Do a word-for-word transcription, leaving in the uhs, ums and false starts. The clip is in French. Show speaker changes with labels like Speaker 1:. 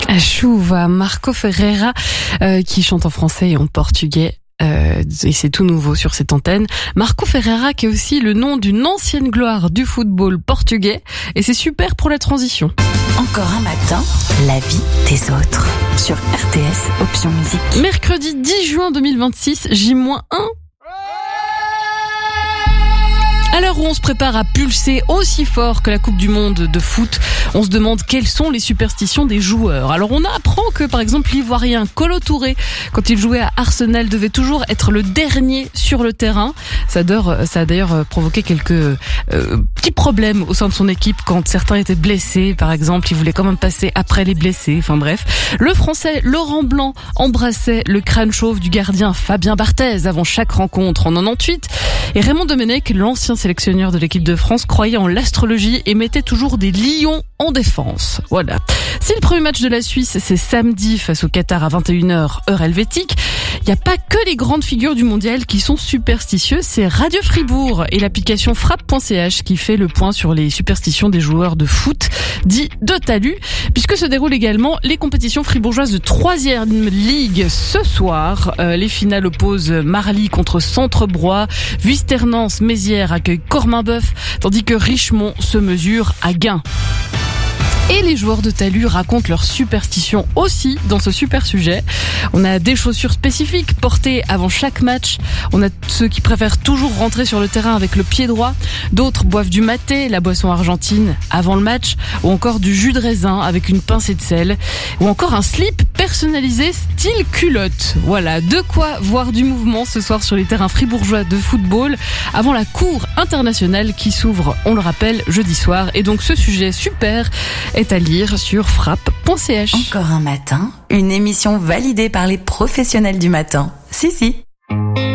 Speaker 1: Chuva, Marco Ferreira, euh, qui chante en français et en portugais. Euh, et c'est tout nouveau sur cette antenne. Marco Ferreira qui est aussi le nom d'une ancienne gloire du football portugais, et c'est super pour la transition.
Speaker 2: Encore un matin, la vie des autres sur R T S Option Musique.
Speaker 1: Mercredi dix juin deux mille vingt-six, J moins un. À l'heure où on se prépare à pulser aussi fort que la Coupe du Monde de foot, on se demande quelles sont les superstitions des joueurs. Alors on apprend que par exemple l'Ivoirien Kolo Touré, quand il jouait à Arsenal, devait toujours être le dernier sur le terrain. Ça a, ça a d'ailleurs provoqué quelques euh, petits problèmes au sein de son équipe quand certains étaient blessés. Par exemple, il voulait quand même passer après les blessés. Enfin bref, le Français Laurent Blanc embrassait le crâne chauve du gardien Fabien Barthez avant chaque rencontre en quatre-vingt-dix-huit. Et Raymond Domenech, l'ancien sélectionneur de l'équipe de France, croyait en l'astrologie et mettait toujours des lions en défense. Voilà. Si le premier match de la Suisse, c'est samedi face au Qatar à vingt et une heures, heure helvétique, il n'y a pas que les grandes figures du mondial qui sont superstitieux, c'est Radio Fribourg et l'application frappe point c h qui fait le point sur les superstitions des joueurs de foot, dit de talus, puisque se déroulent également les compétitions fribourgeoises de troisième ligue ce soir. Euh, les finales opposent Marly contre Centre-Broye, Vusternance-Mézières accueille Corminboeuf, tandis que Richemont se mesure à Gain. Et les joueurs de talus racontent leurs superstitions aussi dans ce super sujet. On a des chaussures spécifiques portées avant chaque match. On a ceux qui préfèrent toujours rentrer sur le terrain avec le pied droit. D'autres boivent du maté, la boisson argentine, avant le match. Ou encore du jus de raisin avec une pincée de sel. Ou encore un slip personnalisé style culotte. Voilà, de quoi voir du mouvement ce soir sur les terrains fribourgeois de football avant la cour internationale qui s'ouvre, on le rappelle, jeudi soir. Et donc ce sujet super est à lire sur frappe point c h.
Speaker 2: Encore un matin, une émission validée par les professionnels du matin. Si, si.